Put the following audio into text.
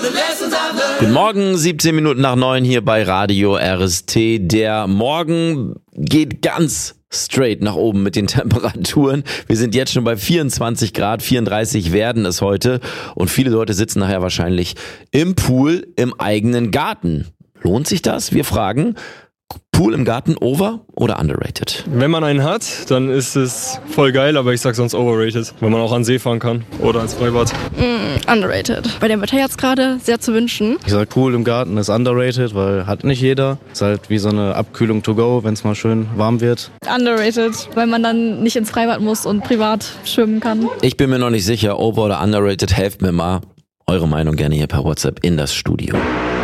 Guten Morgen, 17 Minuten nach 9 hier bei Radio RST. Der Morgen geht ganz straight nach oben mit den Temperaturen. Wir sind jetzt schon bei 24 Grad, 34 werden es heute. Und viele Leute sitzen nachher wahrscheinlich im Pool im eigenen Garten. Lohnt sich das? Wir fragen. Pool im Garten over oder underrated? Wenn man einen hat, dann ist es voll geil, aber ich sag sonst overrated, wenn man auch an See fahren kann oder als Freibad. Underrated. Bei dem Wetter jetzt gerade sehr zu wünschen. Ich sag, Pool im Garten ist underrated, weil hat nicht jeder. Ist halt wie so eine Abkühlung to go, wenn es mal schön warm wird. Underrated, weil man dann nicht ins Freibad muss und privat schwimmen kann. Ich bin mir noch nicht sicher, over oder underrated. Helft mir mal. Eure Meinung gerne hier per WhatsApp in das Studio.